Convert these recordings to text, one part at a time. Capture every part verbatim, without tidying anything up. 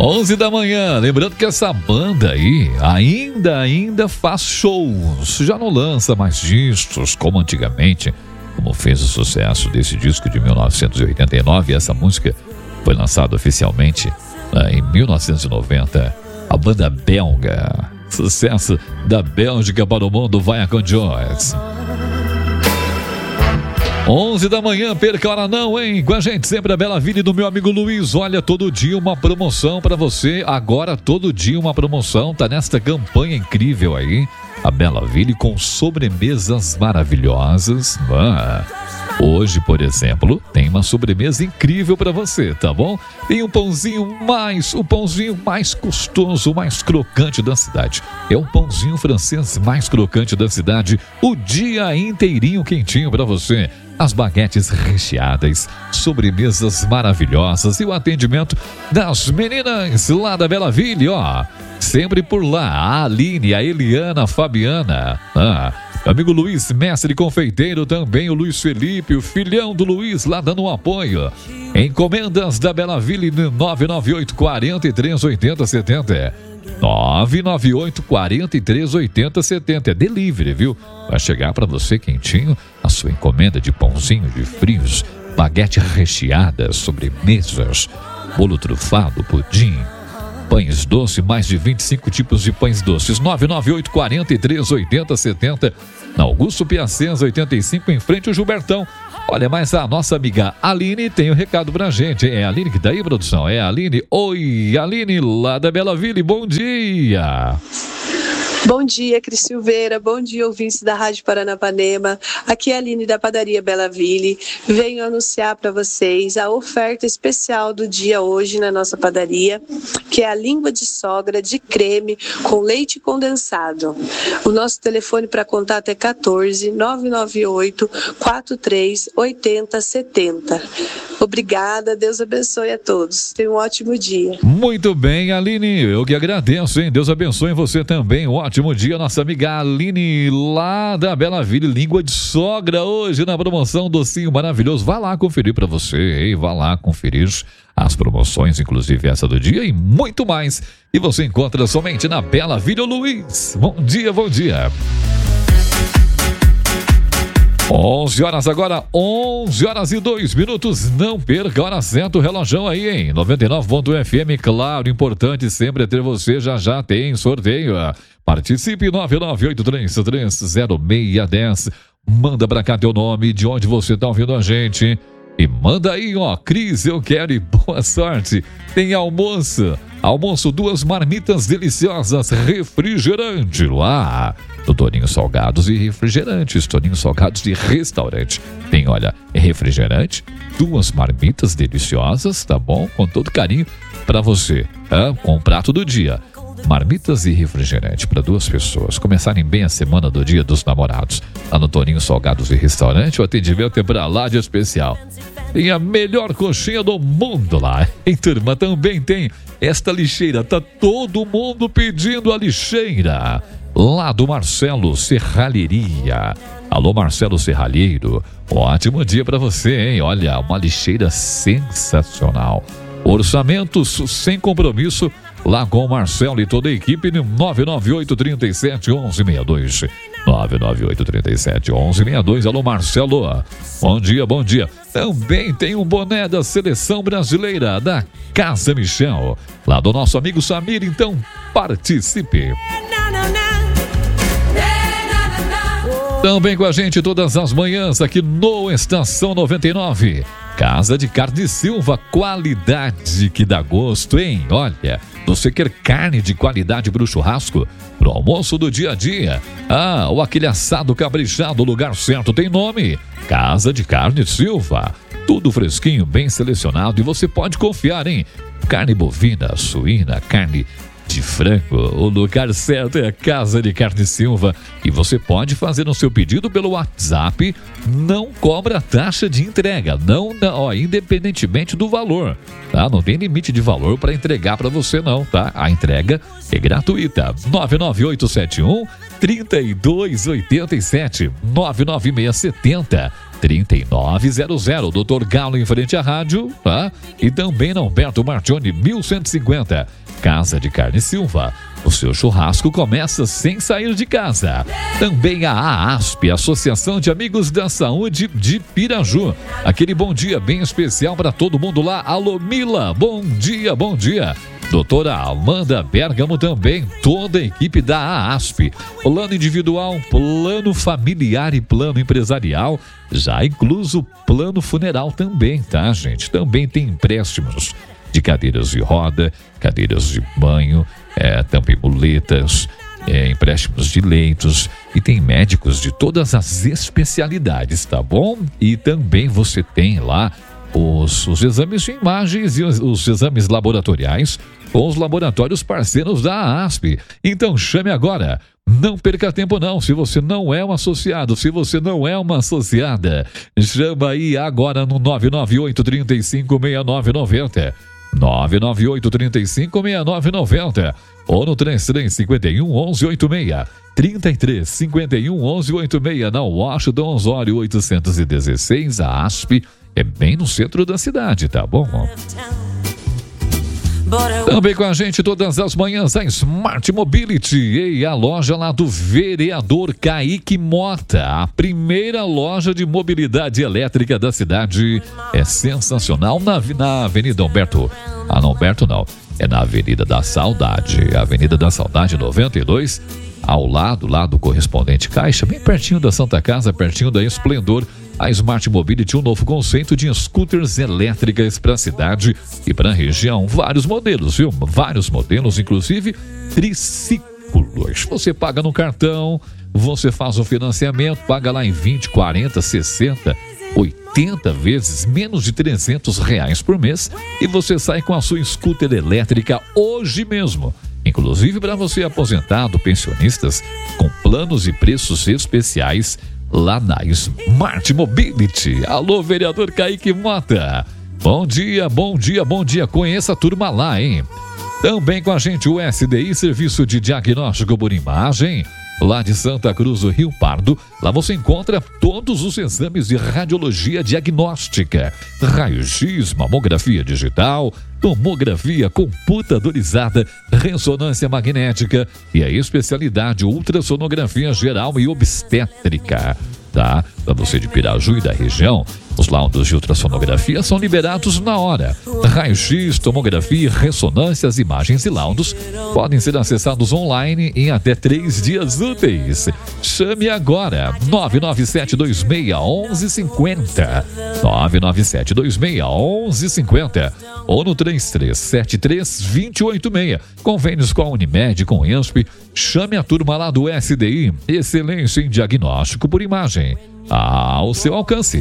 onze da manhã, lembrando que essa banda aí ainda, ainda faz shows, já não lança mais discos como antigamente, como fez o sucesso desse disco de mil novecentos e oitenta e nove. Essa música foi lançada oficialmente né, em mil novecentos e noventa. A banda belga, sucesso da Bélgica para o mundo, vai com Joyce. onze da manhã, perca a hora não, hein? Com a gente sempre a Bela Ville do meu amigo Luiz. Olha, todo dia uma promoção pra você. Agora, todo dia uma promoção. Tá nesta campanha incrível aí. A Bela Ville com sobremesas maravilhosas. Ah, hoje, por exemplo, tem uma sobremesa incrível pra você, tá bom? Tem um pãozinho mais, o pãozinho mais gostoso, mais crocante da cidade. É o pãozinho francês mais crocante da cidade. O dia inteirinho quentinho pra você. As baguetes recheadas, sobremesas maravilhosas e o atendimento das meninas lá da Bela Ville, ó. Sempre por lá, a Aline, a Eliana, a Fabiana. Ah, amigo Luiz, mestre confeiteiro também, o Luiz Felipe, o filhão do Luiz lá dando um apoio. Encomendas da Bela Ville no nove nove oito, quatro três oito zero sete zero. nove nove oito, quatro três oito zero sete zero. É delivery, viu? Vai chegar para você quentinho a sua encomenda de pãozinho de frios, baguete recheada, sobremesas, bolo trufado, pudim, pães doces, mais de vinte e cinco tipos de pães doces. nove nove oito, quatro três oito zero sete zero. Na Augusto Piacenza, oitenta e cinco, em frente ao Gilbertão. Olha, mas a nossa amiga Aline tem um recado pra gente. É a Aline que tá aí, produção? É a Aline. Oi, Aline, lá da Bela Ville. Bom dia. Bom dia, Cris Silveira. Bom dia, ouvintes da Rádio Paranapanema. Aqui é a Aline da Padaria Bela Ville. Venho anunciar para vocês a oferta especial do dia hoje na nossa padaria, que é a língua de sogra de creme com leite condensado. O nosso telefone para contato é quatorze, nove nove oito, quatro três oito zero sete zero. Obrigada, Deus abençoe a todos. Tenham um ótimo dia. Muito bem, Aline, eu que agradeço, hein? Deus abençoe você também. Um ótimo dia, nossa amiga Aline, lá da Bela Ville, língua de sogra, hoje na promoção, docinho maravilhoso. Vá lá conferir pra você, hein? Vá lá conferir as promoções, inclusive essa do dia e muito mais. E você encontra somente na Bela Ville. Ô Luiz, bom dia, bom dia. onze horas agora, onze horas e dois minutos. Não perca a hora certa, o relógio aí, hein? noventa e nove ponto F M, claro, importante sempre é ter você. Já já tem sorteio. Participe, nove nove oito três três zero seis um zero. Manda pra cá teu nome, de onde você tá ouvindo a gente. E manda aí, ó, Cris, eu quero e boa sorte. Tem almoço, almoço, duas marmitas deliciosas, refrigerante lá. Do Toninho Salgados e refrigerantes, Toninho Salgados de restaurante. Tem, olha, refrigerante, duas marmitas deliciosas, tá bom? Com todo carinho pra você, tá? Com o prato do dia. Marmitas e refrigerante para duas pessoas começarem bem a semana do Dia dos Namorados. Lá no Toninho Salgados e Restaurante, o atendimento é para lá de especial. Tem a melhor coxinha do mundo lá. Em turma, também tem esta lixeira. Tá todo mundo pedindo a lixeira. Lá do Marcelo Serralheria. Alô, Marcelo Serralheiro. Ótimo dia para você, hein? Olha, uma lixeira sensacional. Orçamentos sem compromisso. Lá com o Marcelo e toda a equipe no nove nove oito três sete um um seis dois. nove nove oito três sete um um seis dois. Alô, Marcelo. Bom dia, bom dia. Também tem um boné da Seleção Brasileira da Casa Michel. Lá do nosso amigo Samir, então participe. Também com a gente todas as manhãs aqui no Estação noventa e nove. Casa de Carne Silva, qualidade que dá gosto, hein? Olha, você quer carne de qualidade pro churrasco? Pro almoço do dia a dia? Ah, ou aquele assado caprichado, o lugar certo tem nome. Casa de Carne Silva. Tudo fresquinho, bem selecionado e você pode confiar, hein? Carne bovina, suína, carne de frango, o lugar certo é a Casa de Carne Silva e você pode fazer o seu pedido pelo WhatsApp, não cobra taxa de entrega, não, não ó, independentemente do valor, tá? Não tem limite de valor para entregar para você não, tá? A entrega é gratuita. nove nove oito sete um, três dois oito sete, nove nove seis sete zero, trinta e nove zero zero, doutor Galo em frente à rádio, tá? E também na Humberto Martione mil cento e cinquenta, Casa de Carne Silva. O seu churrasco começa sem sair de casa. Também a AASP, Associação de Amigos da Saúde de Piraju. Aquele bom dia bem especial para todo mundo lá. Alô, Mila, bom dia, bom dia. Doutora Amanda Bergamo também, toda a equipe da AASP. Plano individual, plano familiar e plano empresarial, já incluso plano funeral também, tá, gente? Também tem empréstimos de cadeiras de roda, cadeiras de banho, é, também muletas, é, empréstimos de leitos, e tem médicos de todas as especialidades, tá bom? E também você tem lá os, os exames de imagens e os, os exames laboratoriais com os laboratórios parceiros da AASP. Então chame agora. Não perca tempo não, se você não é um associado, se você não é uma associada, chama aí agora no nove nove oito, três cinco, seis nove nove zero. nove nove oito, três cinco, seis nove nove zero ou no trinta e três, cinquenta e um, onze, oitenta e seis. trinta e três, cinquenta e um, onze, oitenta e seis na Washington Osório oitocentos e dezesseis. A ASP é bem no centro da cidade, tá bom? Também com a gente todas as manhãs a Smart Mobility e a loja lá do vereador Kaique Mota, a primeira loja de mobilidade elétrica da cidade. É sensacional na, na Avenida Humberto. Ah, não, Humberto não. É na Avenida da Saudade. Avenida da Saudade noventa e dois, ao lado lá do correspondente Caixa, bem pertinho da Santa Casa, pertinho da Esplendor. A Smart Mobility, um novo conceito de scooters elétricas para a cidade e para a região. Vários modelos, viu? Vários modelos, inclusive triciclos. Você paga no cartão, você faz o financiamento, paga lá em vinte, quarenta, sessenta, oitenta vezes, menos de trezentos reais por mês, e você sai com a sua scooter elétrica hoje mesmo. Inclusive para você aposentado, pensionistas, com planos e preços especiais lá na Smart Mobility. Alô, vereador Kaique Mota. Bom dia, bom dia, bom dia. Conheça a turma lá, hein? Também com a gente o S D I, Serviço de Diagnóstico por Imagem, lá de Santa Cruz do Rio Pardo. Lá você encontra todos os exames de radiologia diagnóstica, raio-x, mamografia digital, tomografia computadorizada, ressonância magnética e a especialidade ultrassonografia geral e obstétrica, tá? Para você de Piraju e da região, os laudos de ultrassonografia são liberados na hora. Raio-x, tomografia, ressonâncias, imagens e laudos podem ser acessados online em até três dias úteis. Chame agora, nove nove sete dois seis um um cinco zero, nove nove sete dois seis um um cinco zero ou no três três sete três, dois zero oito seis. Convênios com a Unimed, com o ENSP. Chame a turma lá do S D I. Excelência em diagnóstico por imagem ao seu alcance.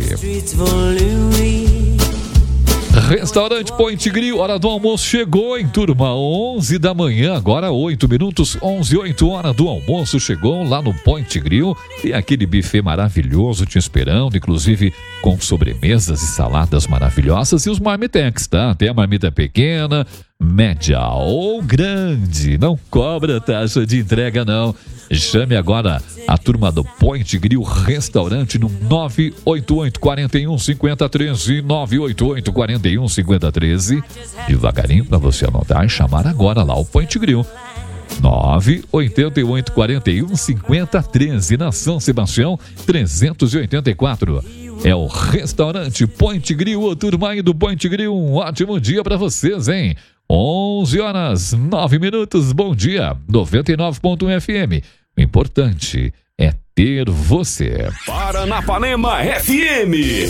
Restaurante Point Grill, hora do almoço chegou, hein, turma? onze da manhã, agora oito minutos, onze, oito, hora do almoço chegou lá no Point Grill. E aquele buffet maravilhoso te esperando, inclusive com sobremesas e saladas maravilhosas e os marmitex, tá? Tem a marmita pequena, média ou grande. Não cobra taxa de entrega, não. Chame agora a turma do Point Grill Restaurante no nove oito oito, quatro um, cinco zero um três, nove oito oito, quatro um, cinco zero um três. Devagarinho para você anotar e chamar agora lá o Point Grill. nove oito oito, quatro um, cinco zero um três, na São Sebastião trezentos e oitenta e quatro. É o Restaurante Point Grill, a turma aí do Point Grill. Um ótimo dia para vocês, hein? onze horas, nove minutos, bom dia, noventa e nove ponto um F M. O importante é ter você. Paranapanema F M.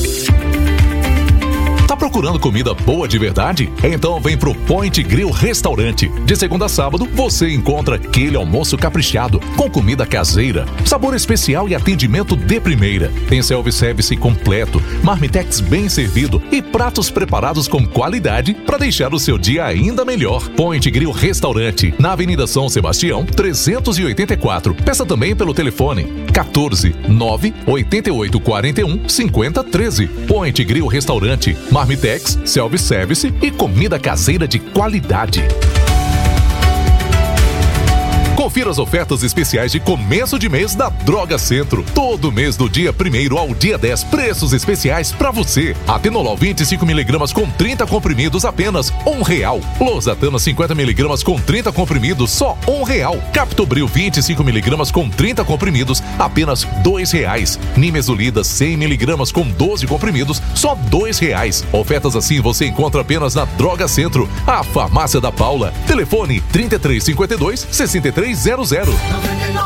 Tá procurando comida boa de verdade? Então vem pro Point Grill Restaurante. De segunda a sábado, você encontra aquele almoço caprichado, com comida caseira, sabor especial e atendimento de primeira. Tem self-service completo, marmitex bem servido e pratos preparados com qualidade para deixar o seu dia ainda melhor. Point Grill Restaurante, na Avenida São Sebastião, trezentos e oitenta e quatro. Peça também pelo telefone quatorze, nove, oito oito, quatro um, cinco zero um três. Point Grill Restaurante, marmitex, self-service e comida caseira de qualidade. Confira as ofertas especiais de começo de mês da Droga Centro. Todo mês do dia primeiro ao dia dez, preços especiais pra você. Atenolol vinte e cinco miligramas com trinta comprimidos, apenas um real. Losartana cinquenta miligramas com trinta comprimidos, só um real. Captobril vinte e cinco miligramas com trinta comprimidos, apenas dois reais. Nimesulida cem miligramas com doze comprimidos, só dois reais. Ofertas assim você encontra apenas na Droga Centro, a farmácia da Paula. Telefone trinta e três cinquenta e dois, sessenta e três zero zero.